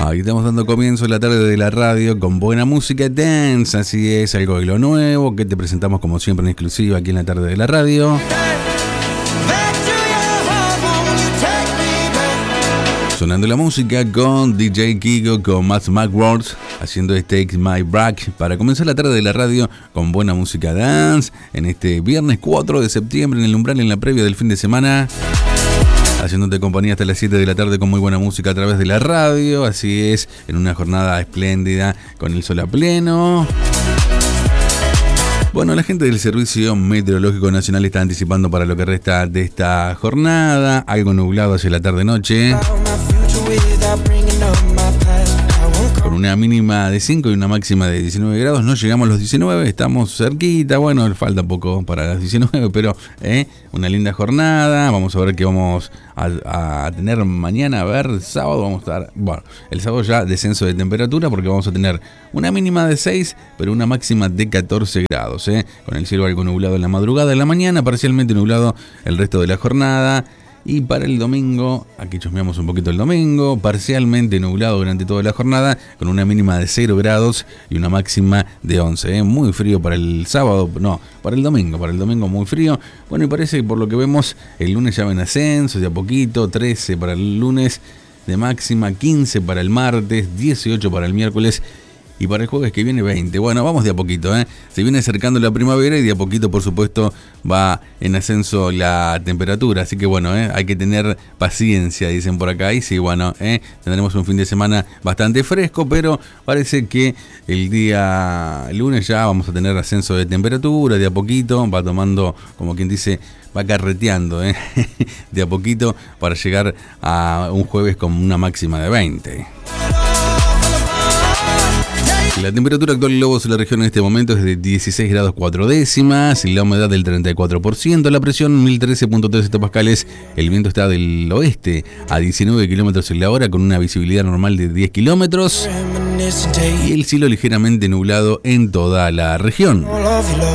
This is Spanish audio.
Ahí estamos dando comienzo a la tarde de la radio con buena música dance, así es, algo de lo nuevo que te presentamos como siempre en exclusiva aquí en la tarde de la radio. Sonando la música con DJ Kigo, con Matt McWorth, haciendo Take My Break para comenzar la tarde de la radio con buena música dance en este viernes 4 de septiembre en el umbral, en la previa del fin de semana. Haciéndote compañía hasta las 7 de la tarde con muy buena música a través de la radio, así es, en una jornada espléndida con el sol a pleno. Bueno, la gente del Servicio Meteorológico Nacional está anticipando para lo que resta de esta jornada, algo nublado hacia la tarde-noche, con una mínima de 5 y una máxima de 19 grados. No llegamos a los 19, estamos cerquita, bueno, falta poco para las 19, pero una linda jornada. Vamos a ver qué vamos a tener mañana. A ver, sábado vamos a estar, bueno, el sábado ya descenso de temperatura porque vamos a tener una mínima de 6, pero una máxima de 14 grados, con el cielo algo nublado en la madrugada, en la mañana parcialmente nublado el resto de la jornada. Y para el domingo, aquí chusmeamos un poquito el domingo, parcialmente nublado durante toda la jornada, con una mínima de 0 grados y una máxima de 11. Muy frío para el sábado, no, para el domingo muy frío. Bueno, y parece que por lo que vemos, el lunes ya va en ascenso, de a poquito, 13 para el lunes de máxima, 15 para el martes, 18 para el miércoles. Y para el jueves que viene 20. Bueno, vamos de a poquito, Se viene acercando la primavera y de a poquito, por supuesto, va en ascenso la temperatura. Así que bueno, hay que tener paciencia, dicen por acá. Y sí, bueno, tendremos un fin de semana bastante fresco, pero parece que el día lunes ya vamos a tener ascenso de temperatura. De a poquito va tomando, como quien dice, va carreteando, de a poquito para llegar a un jueves con una máxima de 20. La temperatura actual en Lobos en la región en este momento es de 16 grados 4 décimas, y la humedad del 34%, la presión 1013.3 hectopascales, el viento está del oeste a 19 kilómetros en la hora con una visibilidad normal de 10 kilómetros y el cielo ligeramente nublado en toda la región.